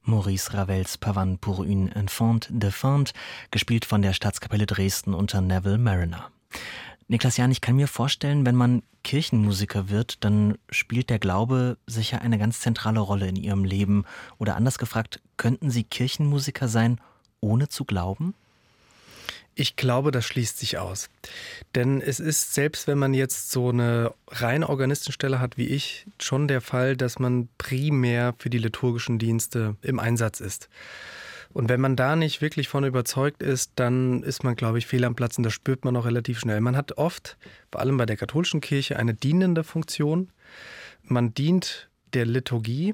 Maurice Ravels Pavane pour une enfant de Fante, gespielt von der Staatskapelle Dresden unter Neville Marriner. Niklas Jahn, ich kann mir vorstellen, wenn man Kirchenmusiker wird, dann spielt der Glaube sicher eine ganz zentrale Rolle in Ihrem Leben. Oder anders gefragt, könnten Sie Kirchenmusiker sein, ohne zu glauben? Ich glaube, das schließt sich aus. Denn es ist, selbst wenn man jetzt so eine reine Organistenstelle hat wie ich, schon der Fall, dass man primär für die liturgischen Dienste im Einsatz ist. Und wenn man da nicht wirklich von überzeugt ist, dann ist man, glaube ich, fehl am Platz und das spürt man auch relativ schnell. Man hat oft, vor allem bei der katholischen Kirche, eine dienende Funktion. Man dient der Liturgie.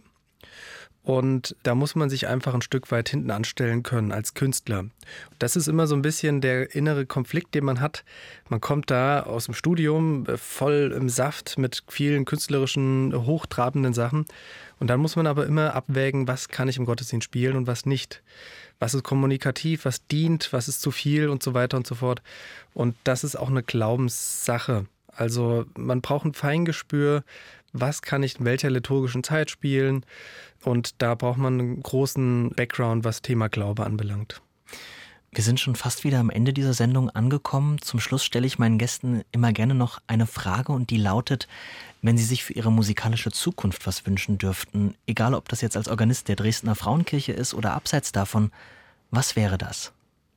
Und da muss man sich einfach ein Stück weit hinten anstellen können als Künstler. Das ist immer so ein bisschen der innere Konflikt, den man hat. Man kommt da aus dem Studium voll im Saft mit vielen künstlerischen, hochtrabenden Sachen. Und dann muss man aber immer abwägen, was kann ich im Gottesdienst spielen und was nicht. Was ist kommunikativ, was dient, was ist zu viel und so weiter und so fort. Und das ist auch eine Glaubenssache. Also man braucht ein Feingespür, was kann ich in welcher liturgischen Zeit spielen. Und da braucht man einen großen Background, was Thema Glaube anbelangt. Wir sind schon fast wieder am Ende dieser Sendung angekommen. Zum Schluss stelle ich meinen Gästen immer gerne noch eine Frage und die lautet, wenn Sie sich für Ihre musikalische Zukunft was wünschen dürften, egal ob das jetzt als Organist der Dresdner Frauenkirche ist oder abseits davon, was wäre das?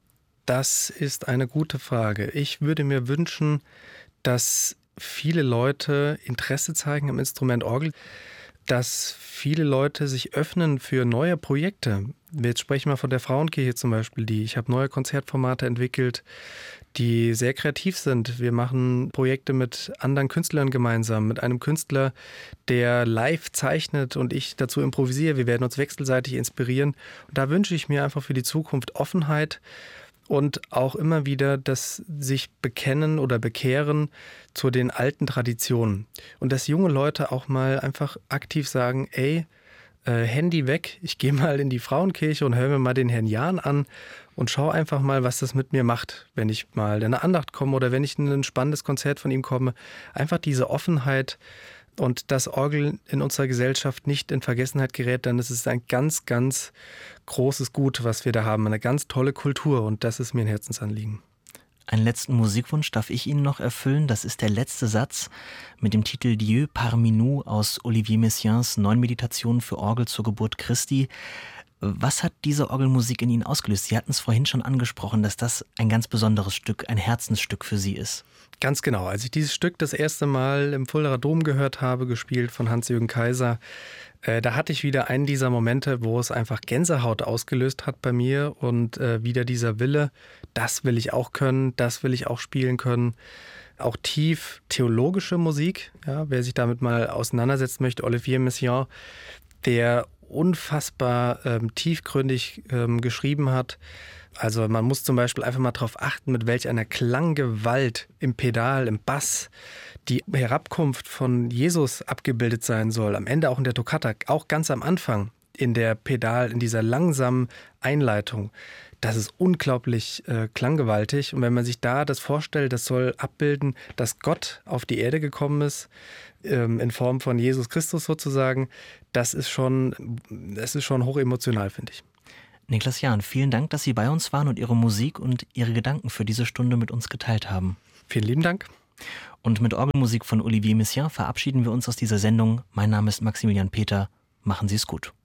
Das ist eine gute Frage. Ich würde mir wünschen, dass viele Leute Interesse zeigen am Instrument Orgel, dass viele Leute sich öffnen für neue Projekte. Jetzt sprechen wir von der Frauenkirche zum Beispiel. Ich habe neue Konzertformate entwickelt, die sehr kreativ sind. Wir machen Projekte mit anderen Künstlern gemeinsam, mit einem Künstler, der live zeichnet und ich dazu improvisiere. Wir werden uns wechselseitig inspirieren. Und da wünsche ich mir einfach für die Zukunft Offenheit und auch immer wieder das sich bekennen oder bekehren zu den alten Traditionen. Und dass junge Leute auch mal einfach aktiv sagen, Handy weg, ich gehe mal in die Frauenkirche und höre mir mal den Herrn Jahn an und schau einfach mal, was das mit mir macht, wenn ich mal in eine Andacht komme oder wenn ich in ein spannendes Konzert von ihm komme. Einfach diese Offenheit und dass Orgel in unserer Gesellschaft nicht in Vergessenheit gerät, dann ist es ein ganz, ganz großes Gut, was wir da haben. Eine ganz tolle Kultur und das ist mir ein Herzensanliegen. Einen letzten Musikwunsch darf ich Ihnen noch erfüllen. Das ist der letzte Satz mit dem Titel Dieu parmi nous aus Olivier Messiaens 9 Meditationen für Orgel zur Geburt Christi. Was hat diese Orgelmusik in Ihnen ausgelöst? Sie hatten es vorhin schon angesprochen, dass das ein ganz besonderes Stück, ein Herzensstück für Sie ist. Ganz genau. Als ich dieses Stück das erste Mal im Fuldaer Dom gehört habe, gespielt von Hans-Jürgen Kaiser, da hatte ich wieder einen dieser Momente, wo es einfach Gänsehaut ausgelöst hat bei mir und wieder dieser Wille, das will ich auch können, das will ich auch spielen können. Auch tief theologische Musik, ja, wer sich damit mal auseinandersetzen möchte, Olivier Messiaen, der unfassbar tiefgründig geschrieben hat. Also man muss zum Beispiel einfach mal darauf achten, mit welch einer Klanggewalt im Pedal, im Bass die Herabkunft von Jesus abgebildet sein soll. Am Ende auch in der Toccata, auch ganz am Anfang in der Pedal, in dieser langsamen Einleitung. Das ist unglaublich klanggewaltig. Und wenn man sich da das vorstellt, das soll abbilden, dass Gott auf die Erde gekommen ist, in Form von Jesus Christus sozusagen, das ist schon hochemotional, finde ich. Niklas Jahn, vielen Dank, dass Sie bei uns waren und Ihre Musik und Ihre Gedanken für diese Stunde mit uns geteilt haben. Vielen lieben Dank. Und mit Orgelmusik von Olivier Messiaen verabschieden wir uns aus dieser Sendung. Mein Name ist Maximilian Peter. Machen Sie es gut.